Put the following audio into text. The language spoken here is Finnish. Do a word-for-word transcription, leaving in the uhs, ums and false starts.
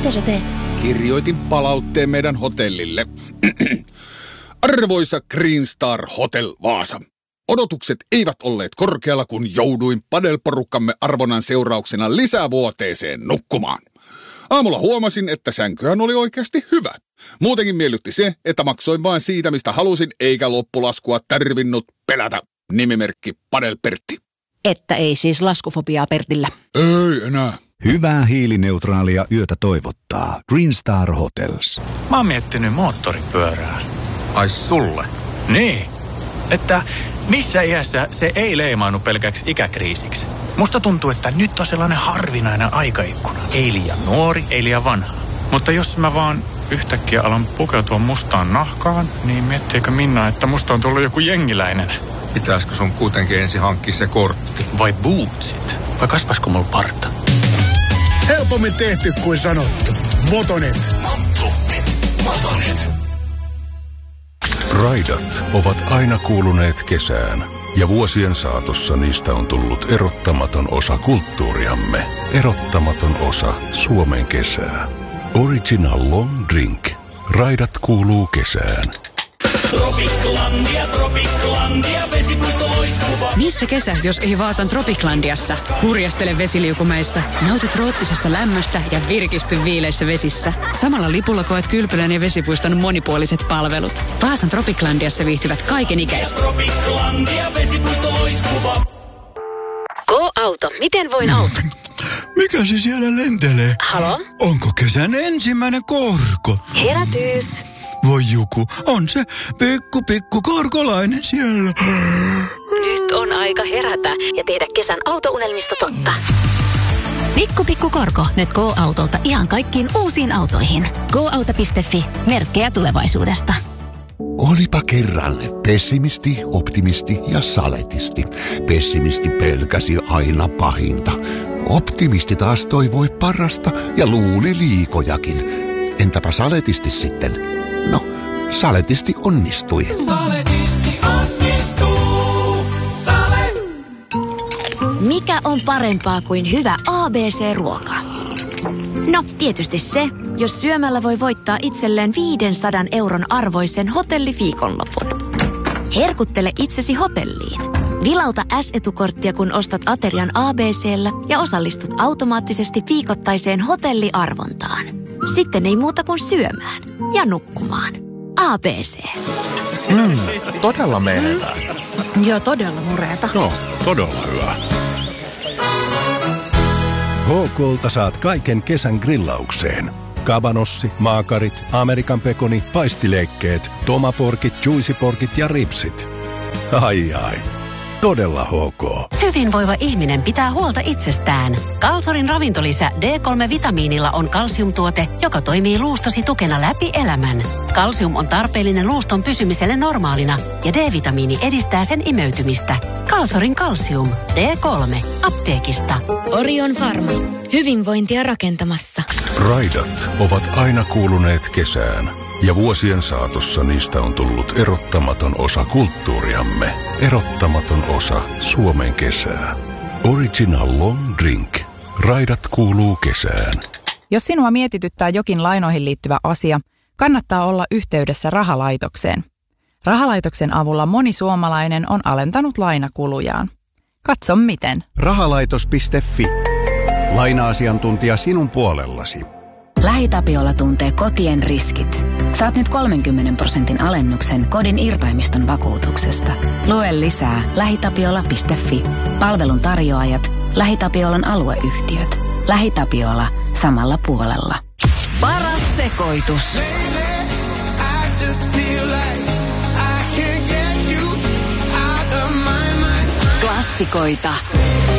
Mitä sä teet? Kirjoitin palautteen meidän hotellille. Arvoisa Green Star Hotel Vaasa. Odotukset eivät olleet korkealla, kun jouduin padelporukkamme arvonnan seurauksena lisävuoteeseen nukkumaan. Aamulla huomasin, että sänkyhän oli oikeasti hyvä. Muutenkin miellytti se, että maksoin vain siitä, mistä halusin, eikä loppulaskua tarvinnut pelätä. Nimimerkki Padel Pertti. Että ei siis laskufobiaa Pertillä. Ei enää. Hyvää hiilineutraalia yötä toivottaa Green Star Hotels. Mä oon miettinyt moottoripyörää. Ai sulle? Niin. Että missä iässä se ei leimaannu pelkäksi ikäkriisiksi? Musta tuntuu, että nyt on sellainen harvinainen aikaikkuna. Ei liian nuori, ei liian vanha. Mutta jos mä vaan yhtäkkiä alan pukeutua mustaan nahkaan, niin miettiikö Minna, että musta on tullut joku jengiläinen? Pitäisikö sun kuitenkin ensin hankkia se kortti? Vai bootsit? Vai kasvaisiko mulla parta? Helpommin tehty kuin sanottu. Motonet. Motonet. Motonet. Raidat ovat aina kuuluneet kesään, ja vuosien saatossa niistä on tullut erottamaton osa kulttuuriamme. Erottamaton osa Suomen kesää. Original Long Drink. Raidat kuuluu kesään. Tropiklandia, Tropiklandia, vesipuisto loiskuva. Missä kesä, jos ei Vaasan Tropiklandiassa? Hurjastele vesiliukumäissä, nauti trooppisesta lämmöstä ja virkisty viileissä vesissä. Samalla lipulla koet kylpylän ja vesipuiston monipuoliset palvelut. Vaasan Tropiklandiassa viihtyvät kaikenikäiset. Tropiklandia, vesipuisto loiskuva. Go-auto, miten voin auttaa? Mikä se siellä lentelee? Halo? Onko kesän ensimmäinen korko? Herätys. Voi Juku, on se pikku pikku korkolainen siellä. Nyt on aika herätä ja tehdä kesän autounelmista totta. Pikku pikku korko nyt Go-autolta ihan kaikkiin uusiin autoihin. go auto piste fi, merkkejä tulevaisuudesta. Olipa kerran pessimisti, optimisti ja saletisti. Pessimisti pelkäsi aina pahinta. Optimisti taas toivoi parasta ja luuli liikojakin. Entäpä saletisti sitten? No, saletisti onnistui. Saletisti onnistuu. Sale. Mikä on parempaa kuin hyvä A B C-ruoka? No, tietysti se, jos syömällä voi voittaa itselleen viisisataa euron arvoisen hotelliviikonlopun. Herkuttele itsesi hotelliin. Vilauta S-etukorttia, kun ostat aterian A B C:llä ja osallistut automaattisesti viikoittaiseen hotelliarvontaan. Sitten ei muuta kuin syömään ja nukkumaan. A B C. Mm, todella menevää. Joo, todella mureeta. Joo, todella hyvä. H K:lta saat kaiken kesän grillaukseen. Kabanossi, maakarit, Amerikan pekoni, paistileikkeet, tomaporkit, juicyporkit ja ripsit. Ai ai. Todella H K. Hyvinvoiva ihminen pitää huolta itsestään. Kalsorin ravintolisä D kolme -vitamiinilla on kalsiumtuote, joka toimii luustosi tukena läpi elämän. Kalsium on tarpeellinen luuston pysymiselle normaalina ja D-vitamiini edistää sen imeytymistä. Kalsorin kalsium. D kolme. Apteekista. Orion Pharma. Hyvinvointia rakentamassa. Raidat ovat aina kuuluneet kesään, ja vuosien saatossa niistä on tullut erottamaton osa kulttuuriamme. Erottamaton osa Suomen kesää. Original Long Drink. Raidat kuuluu kesään. Jos sinua mietityttää jokin lainoihin liittyvä asia, kannattaa olla yhteydessä rahalaitokseen. Rahalaitoksen avulla moni suomalainen on alentanut lainakulujaan. Katso miten. Rahalaitos piste fi. Laina-asiantuntija sinun puolellasi. LähiTapiola tuntee kotien riskit. Saat nyt kolmenkymmenen prosentin alennuksen kodin irtaimiston vakuutuksesta. Lue lisää lähitapiola piste fi. Palvelun tarjoajat, LähiTapiolan alueyhtiöt. LähiTapiola samalla puolella. Paras sekoitus. Klassikoita.